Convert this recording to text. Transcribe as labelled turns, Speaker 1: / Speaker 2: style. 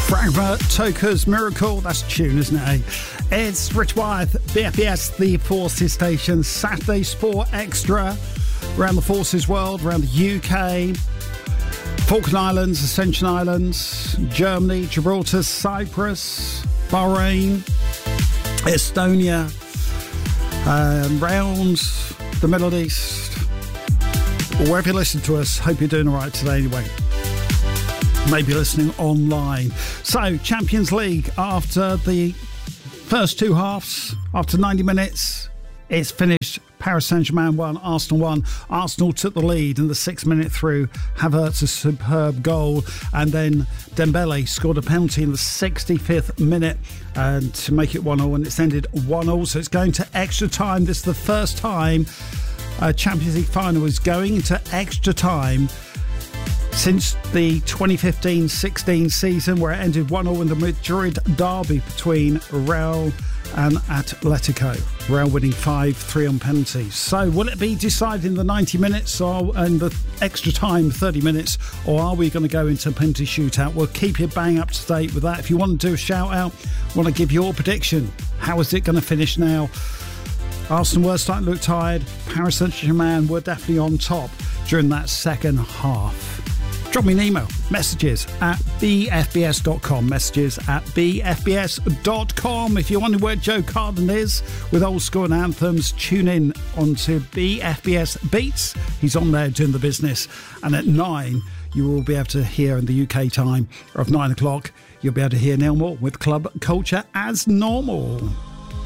Speaker 1: Frankfurt Toker's Miracle, that's a tune, isn't it? It's Rich Wyeth, BFBS, the Forces Station, Saturday Sport Extra, around the Forces world, around the UK, Falkland Islands, Ascension Islands, Germany, Gibraltar, Cyprus, Bahrain, Estonia, round the Middle East. Wherever you listen to us, hope you're doing all right today anyway. Maybe listening online. So, Champions League, after the first two halves, after 90 minutes, it's finished. Paris Saint-Germain won, Arsenal won. Arsenal took the lead in the 6 minute through. Havertz, a superb goal. And then Dembele scored a penalty in the 65th minute and to make it 1-0, and it's ended 1-0. So it's going to extra time. This is the first time a Champions League final is going into extra time since the 2015-16 season, where it ended 1-0 in the Madrid derby between Real and Atletico. Real winning 5-3 on penalties. So will it be decided in the 90 minutes or in the extra time, 30 minutes, or are we going to go into a penalty shootout? We'll keep you bang up to date with that. If you want to do a shout out, want to give your prediction, how is it going to finish now? Arsenal were starting to look tired. Paris Saint-Germain were definitely on top during that second half. Drop me an email, messages at bfbs.com, messages at bfbs.com. If you're wondering where Joe Carden is with old school and anthems, tune in onto BFBS Beats. He's on there doing the business. And at 9, you will be able to hear in the UK time of 9 o'clock, you'll be able to hear Neil Moore with Club Culture as normal.